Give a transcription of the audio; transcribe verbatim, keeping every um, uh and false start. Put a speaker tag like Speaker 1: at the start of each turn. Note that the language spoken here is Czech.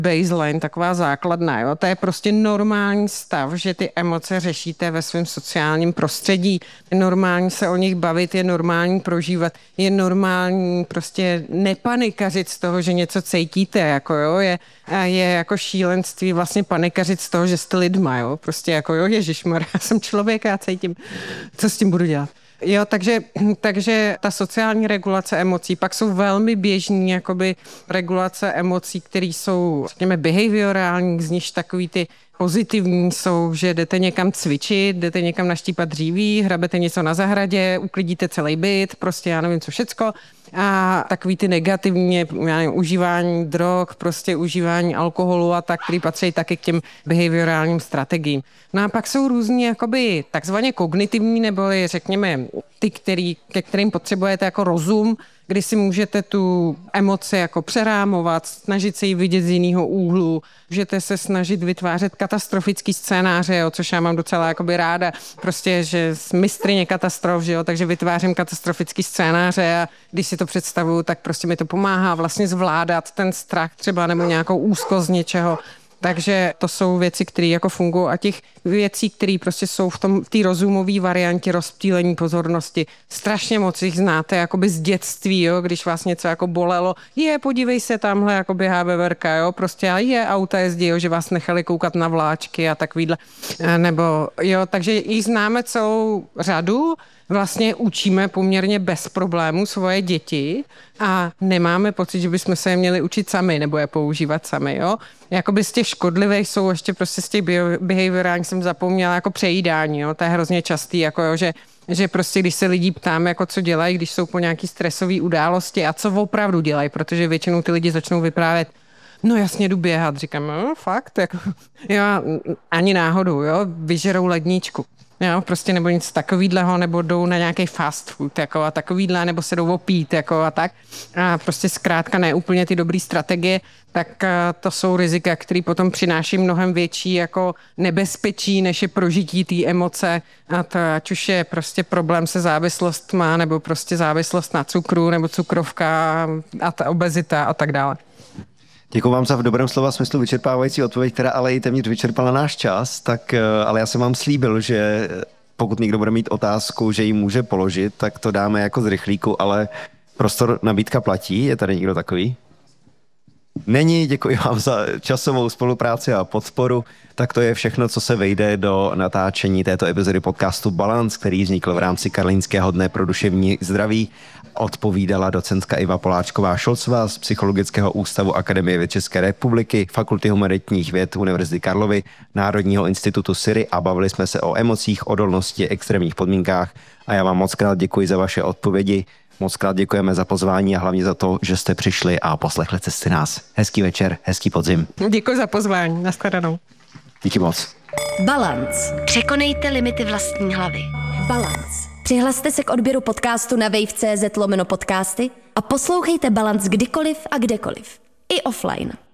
Speaker 1: baseline, taková základna, jo. To je prostě normální stav, že ty emoce řešíte ve svém sociálním prostředí. Je normální se o nich bavit, je normální prožívat, je normální prostě nepanikařit z toho, že něco cítíte, jako jo, je, je jako šílenství vlastně panikařit z toho, že jste lidma, jo. Prostě jako jo, ježišmar, já jsem člověk, já cítím, co s tím budu dělat. Jo, takže, takže ta sociální regulace emocí, pak jsou velmi běžní jakoby regulace emocí, které jsou, řekněme, behaviorální, z nichž takový ty pozitivní jsou, že jdete někam cvičit, jdete někam naštípat dříví, hrabete něco na zahradě, uklidíte celý byt, prostě já nevím co všecko. A takový ty negativní, já nevím, užívání drog, prostě užívání alkoholu a tak, který patří taky k těm behaviorálním strategiím. No a pak jsou různí jakoby takzvaně kognitivní, neboli řekněme ty, který, ke kterým potřebujete jako rozum, kdy si můžete tu emoci jako přerámovat, snažit se ji vidět z jiného úhlu, můžete se snažit vytvářet katastrofický scénáře, jo, což já mám docela jakoby ráda, prostě, že mistryně katastrof, že jo, takže vytvářím katastrofický scénáře a když si to představuju, tak prostě mi to pomáhá vlastně zvládat ten strach třeba nebo nějakou úzkost z něčeho. Takže to jsou věci, které jako fungují a těch věcí, které prostě jsou v tom v té rozumové variantě rozptýlení pozornosti. Strašně moc jich znáte jakoby z dětství, jo, když vás něco jako bolelo. Je, podívej se, tamhle jako běhá veverka, jo, prostě a je, auta jezdí, jo, že vás nechali koukat na vláčky a takovýhle. Nebo jo, takže jich známe celou řadu. Vlastně učíme poměrně bez problémů svoje děti a nemáme pocit, že bychom se je měli učit sami nebo je používat sami, jo. Jakoby z těch škodlivých jsou ještě prostě z těch behaviorálních jsem zapomněla jako přejídání, jo. To je hrozně častý, jako jo, že že prostě když se lidí ptáme, jako co dělají, když jsou po nějaký stresové události a co opravdu dělají, protože většinou ty lidi začnou vyprávět, no jasně, jdu běhat, říkám, no fakt, jako, jo, ani náhodou, jo, vyžerou ledničku. Jo, prostě nebo nic takovýhleho, nebo jdou na nějaký fast food, jako a takovýhle, nebo se jdou opít, jako a tak. A prostě zkrátka ne úplně ty dobrý strategie, tak to jsou rizika, které potom přináší mnohem větší jako nebezpečí, než je prožití té emoce. A to, ať už je prostě problém se závislostma, nebo prostě závislost na cukru, nebo cukrovka a ta obezita a tak dále.
Speaker 2: Děkuji vám za v dobrém slova smyslu vyčerpávající odpověď, která ale i téměř vyčerpala náš čas, tak ale já jsem vám slíbil, že pokud někdo bude mít otázku, že ji může položit, tak to dáme jako z rychlíku, ale prostor nabídka platí. Je tady někdo takový? Není, děkuji vám za časovou spolupráci a podporu. Tak to je všechno, co se vejde do natáčení této epizody podcastu Balance, který vznikl v rámci Karlínského dne pro duševní zdraví. Odpovídala docentka Iva Poláčková-Šolcová z Psychologického ústavu Akademie věd České republiky, Fakulty humanitních věd Univerzity Karlovy, Národního institutu Syry a bavili jsme se o emocích, odolnosti, extrémních podmínkách a já vám moc krát děkuji za vaše odpovědi. Moc krát děkujeme za pozvání a hlavně za to, že jste přišli a poslechli jste si nás. Hezký večer, hezký podzim.
Speaker 1: Děkuji za pozvání, nashledanou.
Speaker 2: Díky moc.
Speaker 3: Balance. Překonejte limity vlastní hlavy. Balance. Přihlaste se k odběru podcastu na wave tečka cé zet lomeno podcasty a poslouchejte Balance kdykoliv a kdekoliv. I offline.